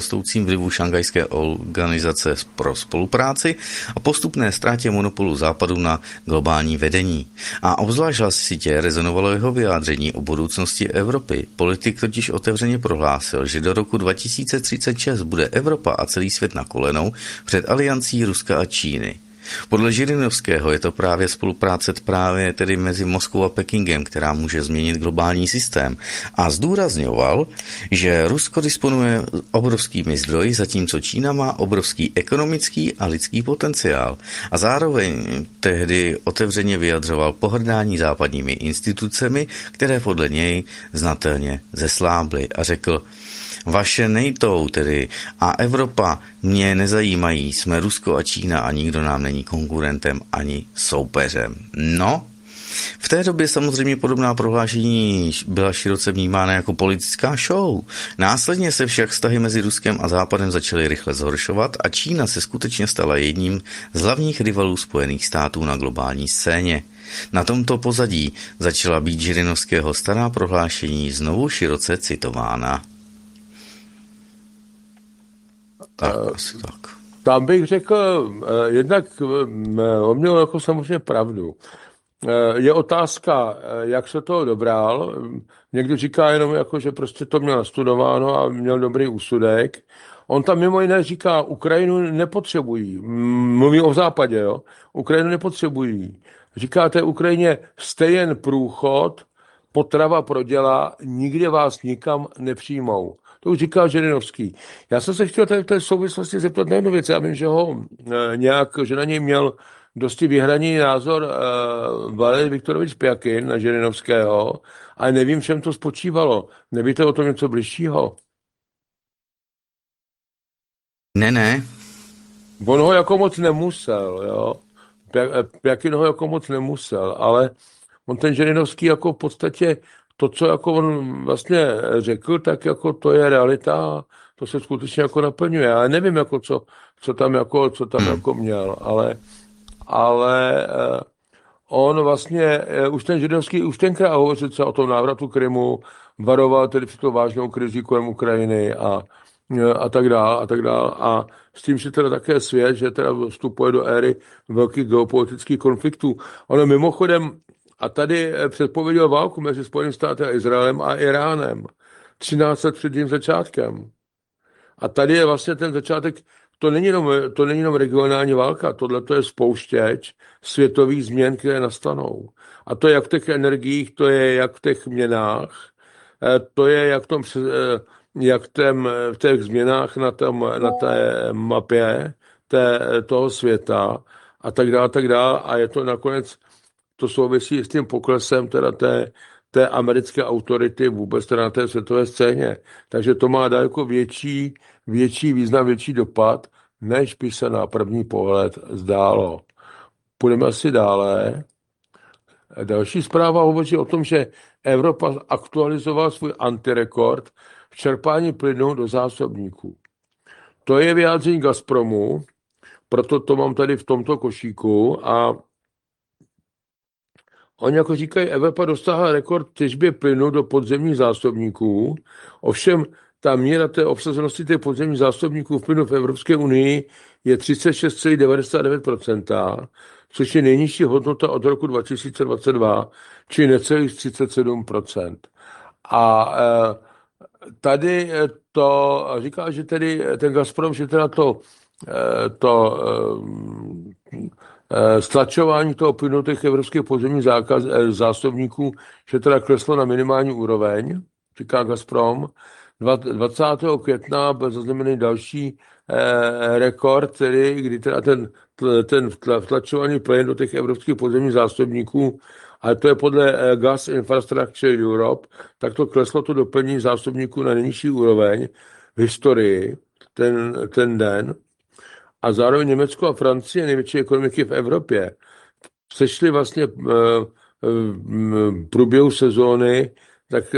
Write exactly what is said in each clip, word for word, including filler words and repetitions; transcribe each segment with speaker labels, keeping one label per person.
Speaker 1: rostoucím vlivu Šangajské organizace pro spolupráci a postupné ztrátě monopolu Západu na globální vedení. A obzvlášť hlasitě rezonovalo jeho vyjádření o budoucnosti Evropy. Politik totiž otevřeně prohlásil, že do roku dva tisíce třicet šest bude Evropa a celý svět na kolenou před aliancí Ruska a Číny. Podle Žirinovského je to právě spolupráce právě tedy mezi Moskvou a Pekingem, která může změnit globální systém. A zdůrazňoval, že Rusko disponuje obrovskými zdroji, zatímco Čína má obrovský ekonomický a lidský potenciál. A zároveň tehdy otevřeně vyjadřoval pohrdání západními institucemi, které podle něj znatelně zeslábly, a řekl: vaše NATO tedy a Evropa mě nezajímají, jsme Rusko a Čína a nikdo nám není konkurentem ani soupeřem. No, v té době samozřejmě podobná prohlášení byla široce vnímána jako politická show. Následně se však vztahy mezi Ruskem a Západem začaly rychle zhoršovat a Čína se skutečně stala jedním z hlavních rivalů Spojených států na globální scéně. Na tomto pozadí začala být Žirinovského stará prohlášení znovu široce citována. Tak, asi tak.
Speaker 2: Tam bych řekl, jednak on měl jako samozřejmě pravdu. Je otázka, jak se toho dobral. Někdo říká jenom, jako, že prostě to měl nastudováno a měl dobrý úsudek. On tam mimo jiné říká, Ukrajinu nepotřebují. Mluví o západě, jo. Ukrajinu nepotřebují. Říká té Ukrajině, jste jen průchod, potrava prodělá, nikde vás nikam nepřijmou. To už říkal Žirinovský. Já jsem se chtěl tady v té souvislosti zeptat na jednu věc. Já vím, že ho e, nějak, že na něj měl dosti vyhraný názor e, Valerij Viktorovič Pjakin na Žirinovského, ale nevím, v čem to spočívalo. Nevíte o tom něco bližšího?
Speaker 1: Ne, ne.
Speaker 2: On ho jako moc nemusel, jo. Pjakin ho jako moc nemusel, ale on ten Žirinovský jako v podstatě to, co jako on vlastně řekl, tak jako to je realita, to se skutečně jako naplňuje. Já nevím, jako co, co tam, jako, co tam hmm. jako měl, ale, ale eh, on vlastně, eh, už ten Žirinovský, už tenkrát hovořil třeba o tom návratu Krymu, varoval tedy před tou vážnou krizi kolem Ukrajiny a, a tak dál, a tak dál. A s tím, že teda také svět, že teda vstupuje do éry velkých geopolitických konfliktů. Ono mimochodem, a tady předpověděl válku mezi Spojenými státy a Izraelem a Iránem. třináct let před tím začátkem. A tady je vlastně ten začátek, to není jenom, to není jenom regionální válka, tohle to je spouštěč světových změn, které nastanou. A to je jak v těch energiích, to je jak v těch měnách, to je jak v, tom, jak v, tém, v těch změnách na, tom, na té mapě té, toho světa a tak dále, tak dále. A je to nakonec to souvisí s tím poklesem teda té, té americké autority vůbec teda na té světové scéně. Takže to má daleko větší, větší význam, větší dopad, než by se na první pohled zdálo. Půjdeme asi dále. Další zpráva hovoří o tom, že Evropa aktualizovala svůj antirekord v čerpání plynu do zásobníků. To je vyjádření Gazpromu, proto to mám tady v tomto košíku a oni jako říkají, Evropa dostala rekord těžbě plynu do podzemních zásobníků, ovšem ta míra té obsazenosti těch podzemních zásobníků v plynu v Evropské unii je třicet šest celá devadesát devět procent, což je nejnižší hodnota od roku dva tisíce dvacet dva, či necelých třicet sedm procent. A e, tady to říká, že tedy ten Gazprom, že teda to, e, to e, stlačování toho plynu těch evropských podzemních zákaz, zásobníků, že teda kleslo na minimální úroveň, říká Gazprom. dvacátého května byl zaznamený další eh, rekord, tedy, kdy teda ten, ten vtlačovaný plyn do těch evropských podzemních zásobníků, ale to je podle eh, Gas Infrastructure Europe, tak to kleslo to doplnění zásobníků na nejnižší úroveň v historii ten, ten den. A zároveň Německo a Francie, největší ekonomiky v Evropě, sešly vlastně v průběhu sezóny, tak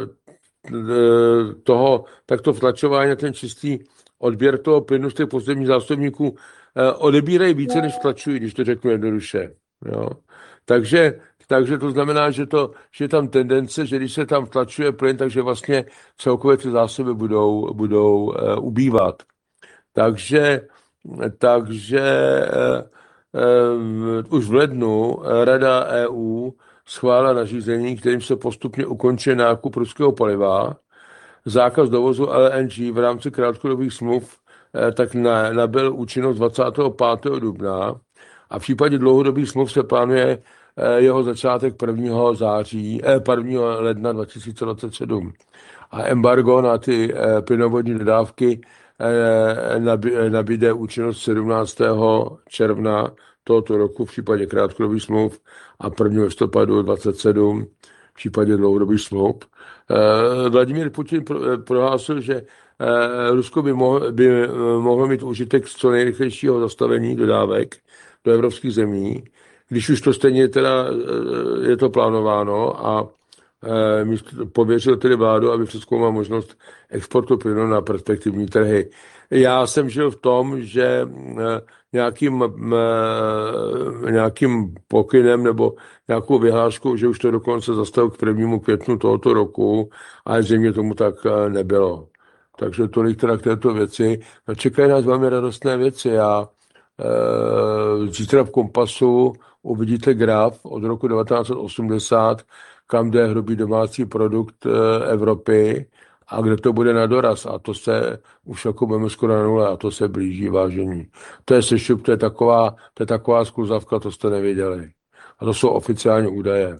Speaker 2: toho, tak to vtlačování na ten čistý odběr toho plynu z těch podzemních zásobníků odebírají více, než vtlačují, když to řeknu jednoduše. Jo. Takže takže to znamená, že, to, že je tam tendence, že když se tam tlačuje plyn, takže vlastně celkově ty zásoby budou, budou uh, ubývat. Takže, takže uh, uh, už v lednu Rada E U schválila nařízení, kterým se postupně ukončuje nákup ruského paliva. Zákaz dovozu L N G v rámci krátkodobých smluv uh, tak na, nabyl účinnost dvacátého pátého dubna a v případě dlouhodobých smluv se plánuje uh, jeho začátek prvního září, eh, prvního ledna dva tisíce dvacet sedm. A embargo na ty uh, plynovodní dodávky nabíde účinnost sedmnáctého června tohoto roku v případě krátkodobých smluv a prvního listopadu dvacet sedm v případě dlouhodobých smluv. Vladimír Putin prohlásil, že Rusko by mohlo, by mohlo mít užitek z co nejrychlejšího zastavení dodávek do evropských zemí, když už to stejně teda je to plánováno a pověřil tedy vládu, aby přezkoumal možnost exportu plynu na perspektivní trhy. Já jsem žil v tom, že nějakým, nějakým pokynem nebo nějakou vyhláškou, že už to dokonce zastavil k prvnímu květnu tohoto roku, ale zřejmě tomu tak nebylo. Takže tolik teda k této věci. Čekají nás velmi radostné věci. Já zítra v Kompasu uvidíte graf od roku devatenáct set osmdesát, kam jde hrubý domácí produkt Evropy a kde to bude na doraz. A to se už jako budeme skoro na nule a to se blíží, vážení. To je sešup, to je taková, to je taková skluzavka, to jste nevěděli. A to jsou oficiální údaje.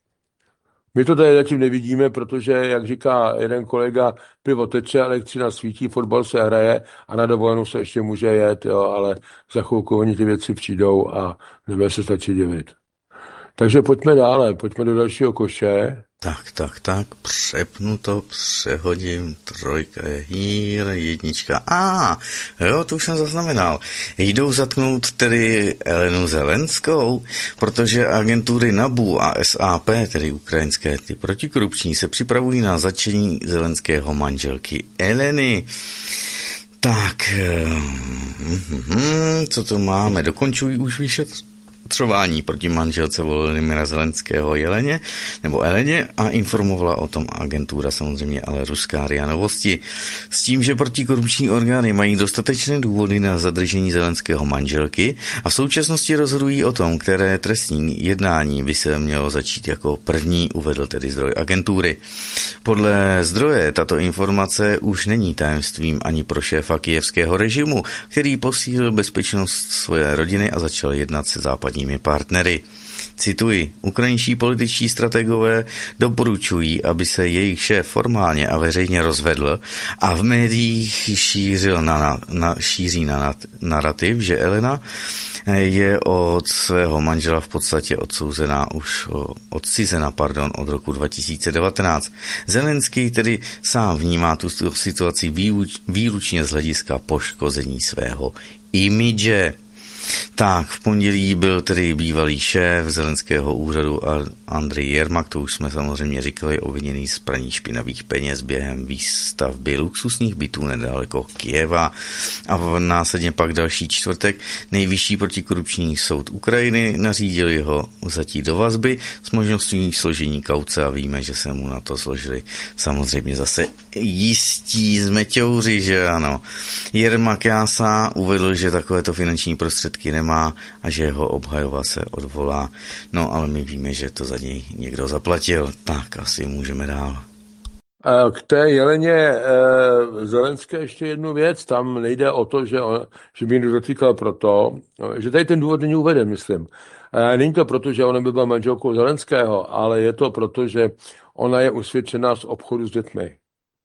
Speaker 2: My to tady zatím nevidíme, protože, jak říká jeden kolega, pivo teče, elektřina svítí, fotbal se hraje a na dovolenou se ještě může jet, jo, ale za chvilku oni ty věci přijdou a nebudeme se stačit divit. Takže pojďme dále, pojďme do dalšího koše.
Speaker 1: Tak, tak, tak, přepnu to, přehodím, trojka je hýr, jednička, a ah, jo, to už jsem zaznamenal. Jdou zatknout tedy Elenu Zelenskou, protože agentury NABU a S A P, tedy ukrajinské ty protikorupční, se připravují na zatčení Zelenského manželky Eleny. Tak, hmm, co to máme, dokončují už vyšetřování Třování proti manželce Volodymyra Zelenského Jeleně, nebo Eleně a informovala o tom agentura samozřejmě, ale ruská R I A Novosti. S tím, že protikorupční orgány mají dostatečné důvody na zadržení Zelenského manželky a v současnosti rozhodují o tom, které trestní jednání by se mělo začít jako první, uvedl tedy zdroj agentury. Podle zdroje tato informace už není tajemstvím ani pro šéfa kyjevského režimu, který posílil bezpečnost své rodiny a začal jednat se západními partnery. Cituji, ukrajinští političtí strategové doporučují, aby se jejich šéf formálně a veřejně rozvedl a v médiích šířil na, na, šíří na narrativ, že Elena je od svého manžela v podstatě odsouzená už odcizena, pardon, od roku dva tisíce devatenáct. Zelenský tedy sám vnímá tu situaci výlučně z hlediska poškození svého imidže. Tak, v pondělí byl tedy bývalý šéf Zelenského úřadu Andrej Jermak, to už jsme samozřejmě říkali, obviněný z praní špinavých peněz během výstavby luxusních bytů nedaleko Kyjeva. A následně pak další čtvrtek nejvyšší protikorupční soud Ukrajiny nařídil jeho vzatí do vazby s možností složení kauce a víme, že se mu na to složili samozřejmě zase jistí zmeťouři, že ano. Jermak Jása uvedl, že takovéto finanční prostředky nemá a že jeho obhajova se odvolá. No, ale my víme, že to za něj někdo zaplatil. Tak, asi můžeme dál.
Speaker 2: K té Jeleně e, Zelenské ještě jednu věc. Tam nejde o to, že, on, že by někdo dotýkal proto, že tady ten důvod není uveden, myslím. E, není to proto, že ona by byla manželkou Zelenského, ale je to proto, že ona je usvědčená z obchodu s dětmi.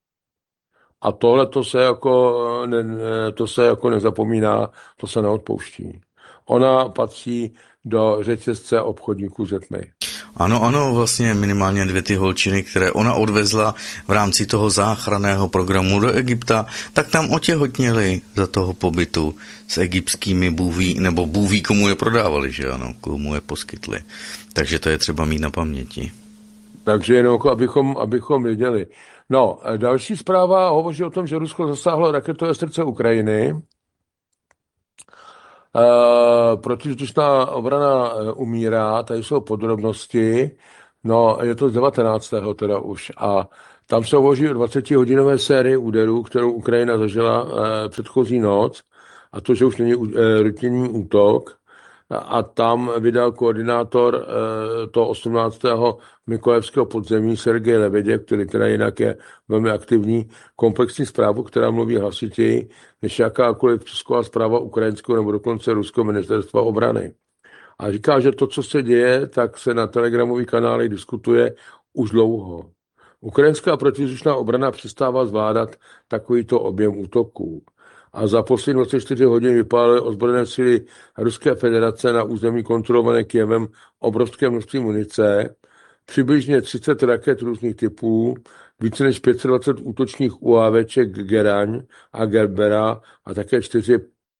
Speaker 2: A tohle to se jako, ne, to se jako nezapomíná, to se neodpouští. Ona patří do řetězce obchodníků s dětmi.
Speaker 1: Ano, ano, vlastně minimálně dvě ty holčiny, které ona odvezla v rámci toho záchranného programu do Egypta, tak tam otěhotněly za toho pobytu s egyptskými bůví, nebo bůví komu je prodávali, že ano, komu je poskytli. Takže to je třeba mít na paměti.
Speaker 2: Takže jenom abychom, abychom věděli. No, další zpráva hovoří o tom, že Rusko zasáhlo raketové srdce Ukrajiny. Protivzdušná obrana eh, umírá, tady jsou podrobnosti, no je to z devatenáctého teda už a tam se hovoří o dvacetihodinové sérii úderů, kterou Ukrajina zažila eh, předchozí noc a to, že už není eh, rutinní útok a, a tam vydal koordinátor eh, toho osmnáctého Mykojevského podzemí Sergej Lebeděv, který teda jinak je velmi aktivní, komplexní zprávu, která mluví hlasitěji než jakákoliv tisková zpráva ukrajinského nebo dokonce ruského ministerstva obrany. A říká, že to, co se děje, tak se na telegramových kanálech diskutuje už dlouho. Ukrajinská protivzdušná obrana přestává zvládat takovýto objem útoků. A za poslední dvacet čtyři hodin vypálily ozbrojené síly Ruské federace na území kontrolované Kyjevem obrovské množství munice, přibližně třicet raket různých typů, více než pět set dvacet útočních UAVček Geraň a Gerbera a také čtyři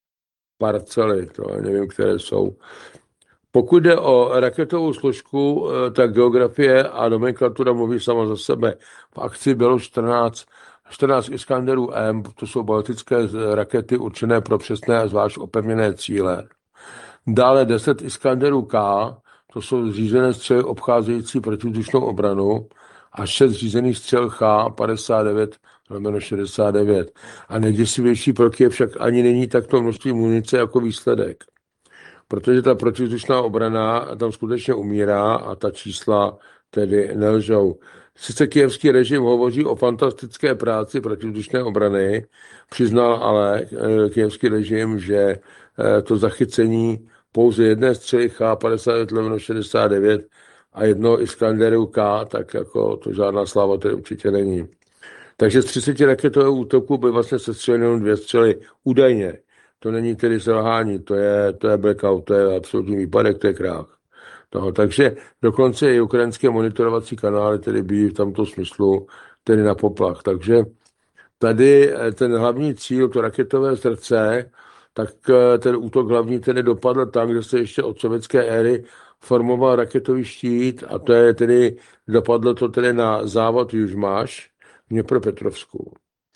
Speaker 2: parcely, to nevím, které jsou. Pokud jde o raketovou složku, tak geografie a nomenklatura mluví sama za sebe. V akci bylo čtrnáct, čtrnáct Iskanderů M, to jsou baltické rakety určené pro přesné a zvlášť opevněné cíle. Dále deset Iskanderů K, to jsou zřízené střely obcházející protivzdušnou obranu a šest řízených střel Ch padesát devět šedesát devět. A nejděsivější pro Kyjev však ani není takto množství munice jako výsledek. Protože ta protivzdušná obrana tam skutečně umírá a ta čísla tedy nelžou. Sice kyjevský režim hovoří o fantastické práci protivzdušné obrany, přiznal ale kyjevský režim, že to zachycení pouze jedné střely Ch padesát devět šedesát devět a jednoho Iskanderu K, tak jako to žádná sláva tedy určitě není. Takže z třiceti raketového útoku by vlastně sestřeleny jenom dvě střely údajně. To není tedy selhání, to je, to je blackout, to je absolutní výpadek, to je krách. Toho. Takže dokonce i ukrajinské monitorovací kanály tedy bývají v tomto smyslu tedy na poplach. Takže tady ten hlavní cíl, to raketové srdce, tak ten útok hlavní tedy dopadl tam, kde se ještě od sovětské éry formoval raketový štít a to je tedy, dopadlo to tedy na závod Južmáš v Dněpropetrovsku.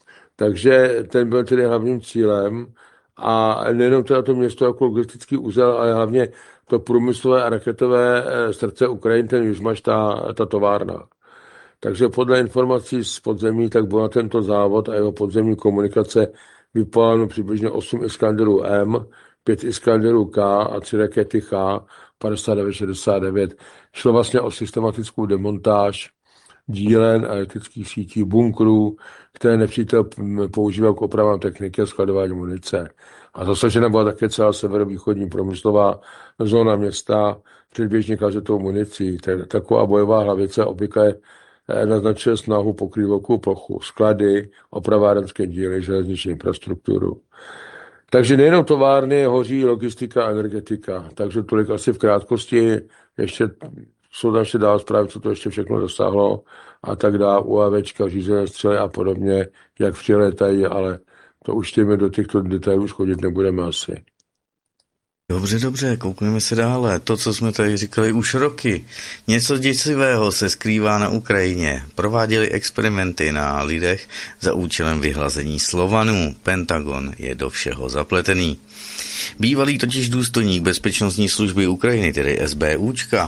Speaker 2: Takže ten byl tedy hlavním cílem a nejenom teda to město jako logistický úzel, ale hlavně to průmyslové a raketové srdce Ukrajiny, ten Južmáš, ta, ta továrna. Takže podle informací z podzemí, tak byl na tento závod a jeho podzemní komunikace vypáléno přibližně osm Iskanderů M, pět Iskanderů K a tři rakety Ch padesát devět šedesát devět. Šlo vlastně o systematickou demontáž dílen elektrických sítí, bunkrů, které nepřítel používal k opravám techniky a skladování munice. A zasažena byla také celá severovýchodní průmyslová zóna města, předběžně kazetou municí. Taková bojová hlavice obvykle naznačuje snahu pokrýt velkou plochu, sklady, opravárenské díly, železniční infrastrukturu. Takže nejenom továrny, hoří logistika a energetika. Takže tolik asi v krátkosti. Ještě jsou tam ještě dál zprávy, co to ještě všechno dosáhlo a tak dále, UAVčka, řízené střely a podobně, jak v letají, ale to už těmi do těchto detailů schodit nebudeme asi.
Speaker 1: Dobře, dobře, koukneme se dále. To, co jsme tady říkali už roky. Něco děsivého se skrývá na Ukrajině. Prováděli experimenty na lidech za účelem vyhlazení Slovanů. Pentagon je do všeho zapletený. Bývalý totiž důstojník bezpečnostní služby Ukrajiny, tedy SBUčka,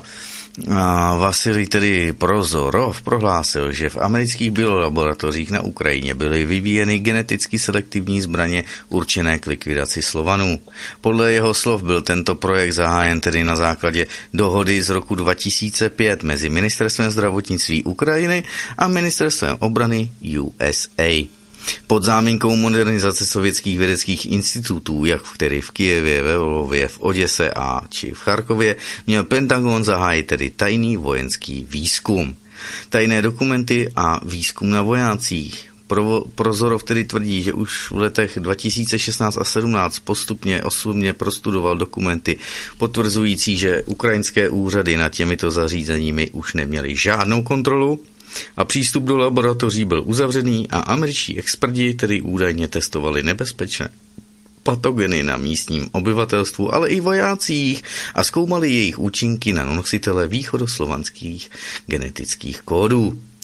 Speaker 1: Vasilij tedy Prozorov prohlásil, že v amerických biolaboratořích na Ukrajině byly vyvíjeny geneticky selektivní zbraně určené k likvidaci Slovanů. Podle jeho slov byl tento projekt zahájen tedy na základě dohody z roku dva tisíce pět mezi Ministerstvem zdravotnictví Ukrajiny a Ministerstvem obrany U S A. Pod záminkou modernizace sovětských vědeckých institutů, jak tedy v Kyjevě, ve Lvově, v Oděse a či v Charkově, měl Pentagon zahájit tedy tajný vojenský výzkum. Tajné dokumenty a výzkum na vojácích. Pro, Prozorov tedy tvrdí, že už v letech dva tisíce šestnáct a sedmnáct postupně osobně prostudoval dokumenty potvrzující, že ukrajinské úřady nad těmito zařízeními už neměly žádnou kontrolu a přístup do laboratoří byl uzavřený a američtí experti tedy údajně testovali nebezpečné patogeny na místním obyvatelstvu, ale i vojácích a zkoumali jejich účinky na nositele východoslovanských genetických kódů.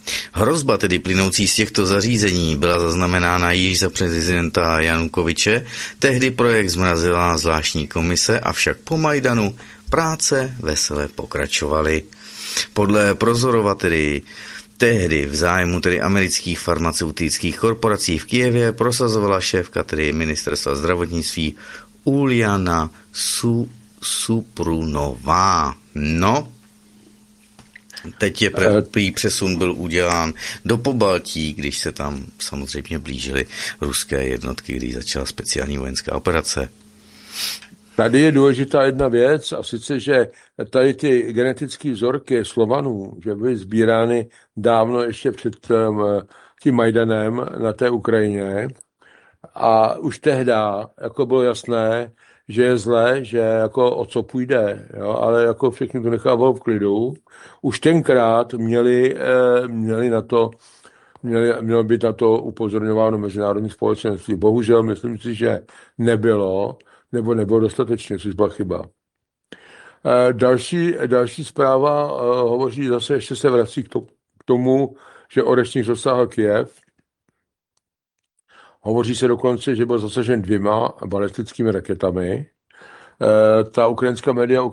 Speaker 1: Hrozba tedy plynoucí z těchto zařízení byla zaznamenána již za prezidenta Janukovyče, tehdy projekt zmrazila zvláštní komise, avšak po Majdanu práce vesele pokračovaly. Podle Prozorova tedy tehdy v zájmu tedy amerických farmaceutických korporací v Kyjevě prosazovala šéfka tedy ministerstva zdravotnictví Uljana Su, Suprunová. No, teď je prý přesun byl udělán do Pobaltí, když se tam samozřejmě blížily ruské jednotky, když začala speciální vojenská operace.
Speaker 2: Tady je důležitá jedna věc, a sice, že tady ty genetické vzorky Slovanů, že byly sbírány dávno ještě před tím Majdanem na té Ukrajině, a už tehdy jako bylo jasné, že je zlé, že jako o co půjde, jo? Ale jako všechny to nechávalo v klidu. Už tenkrát měli, měli na to, měli, mělo být na to upozorňováno mezinárodní společenství. Bohužel myslím si, že nebylo, nebo nebylo dostatečně, což byla chyba. Další, další zpráva hovoří zase, ještě se vrací k tomu, že Orešník zasáhl Kyjev. Hovoří se dokonce, že byl zasažen dvěma balistickými raketami. Ta ukrajinská média